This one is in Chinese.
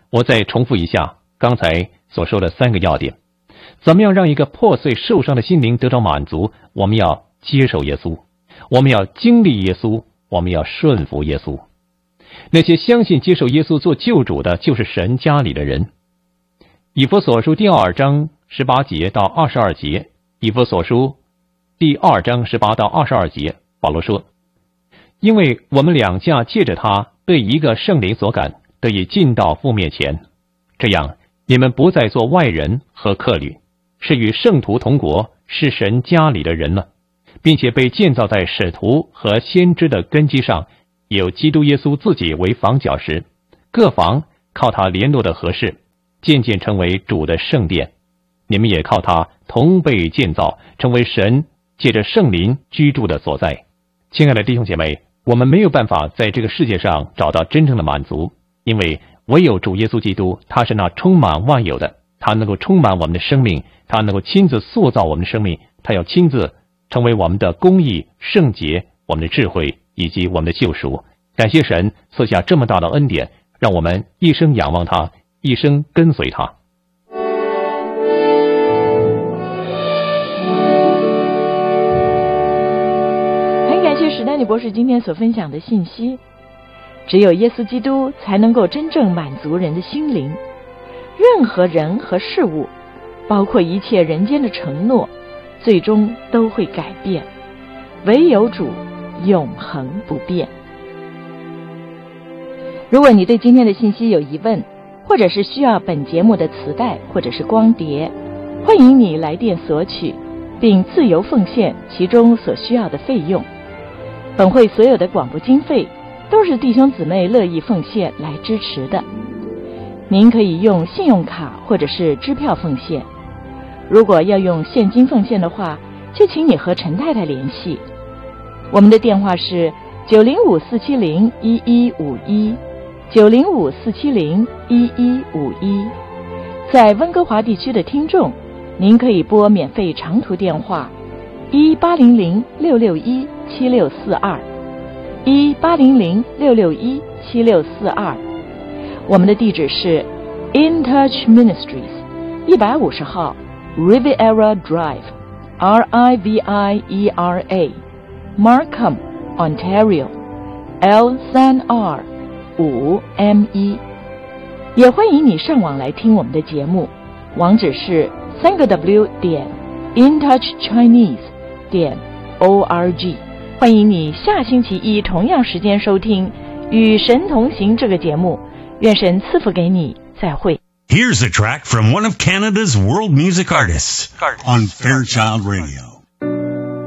我再重复一下刚才所说的3个要点。怎么样让一个破碎受伤的心灵得到满足？我们要接受耶稣，我们要经历耶稣，我们要顺服耶稣。那些相信接受耶稣做救主的，就是神家里的人。以弗所书第2章18节到22节，以弗所书第2章18到22节，保罗说：因为我们两家借着他被一个圣灵所感，得以进到父面前，这样你们不再做外人和客旅，是与圣徒同国，是神家里的人了，并且被建造在使徒和先知的根基上，有基督耶稣自己为房角石，各房靠他联络的合适，渐渐成为主的圣殿。你们也靠他同被建造，成为神借着圣灵居住的所在。亲爱的弟兄姐妹，我们没有办法在这个世界上找到真正的满足，因为唯有主耶稣基督，他是那充满万有的，他能够充满我们的生命，他能够亲自塑造我们的生命，他要亲自成为我们的公义、圣洁、我们的智慧以及我们的救赎。感谢神赐下这么大的恩典，让我们一生仰望他，一生跟随他。 很感谢史丹利博士今天所分享的信息。只有耶稣基督才能够真正满足人的心灵。任何人和事物，包括一切人间的承诺，最终都会改变，唯有主永恒不变。如果你对今天的信息有疑问，或者是需要本节目的磁带或者是光碟，欢迎你来电索取，并自由奉献其中所需要的费用。本会所有的广播经费都是弟兄姊妹乐意奉献来支持的。您可以用信用卡或者是支票奉献。如果要用现金奉献的话，就请你和陈太太联系。我们的电话是905-470-1151 905-470-1151。在温哥华地区的听众，您可以拨免费长途电话1800-661-7642 1800-661-7642。我们的地址是 In Touch Ministries 150号 Riviera Drive RIVIERA Markham Ontario L3R5ME。 也欢迎你上网来听我们的节目，网址是3w.intouchchinese.org。 欢迎你下星期一同样时间收听与神同行这个节目。愿神赐福给你，再会。 Here's a track from one of Canada's world music artists on Fairchild Radio.